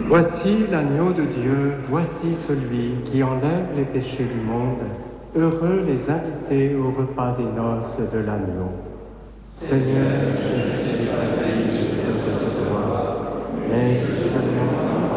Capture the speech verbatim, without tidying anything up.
Voici l'agneau de Dieu, voici celui qui enlève les péchés du monde. Heureux les invités au repas des noces de l'agneau. Seigneur Jésus,